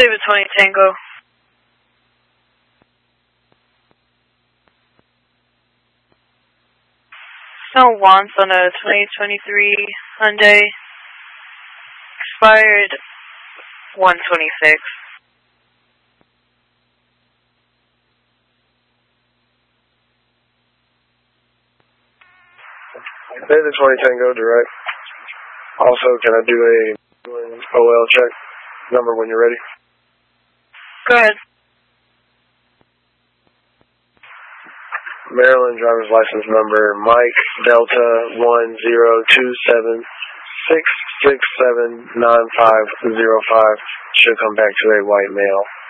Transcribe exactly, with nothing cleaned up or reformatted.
David twenty Tango. No wants on a twenty twenty-three Hyundai. Expired one twenty-six. David twenty Tango, direct. Also, can I do a O L check? Number when you're ready. Go ahead. Maryland driver's license number Mike Delta one zero two seven six six seven nine five zero five. Should come back to a white male.